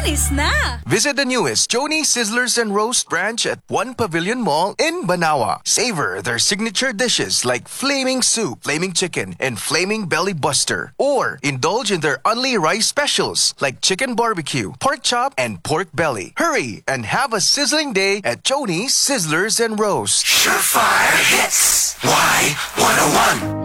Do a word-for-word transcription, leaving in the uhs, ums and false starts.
Alis na! Visit the newest Joni Sizzlers and Roast branch at One Pavilion Mall in Banawa. Savor their signature dishes like Flaming Soup, Flaming Chicken, and Flaming Belly Buster. Or indulge in their only rice specials like Chicken Barbecue, Pork Chop, and Pork Belly. Hurry and have a sizzling day at Joni Sizzlers and Roast. Surefire hits. Y one oh one.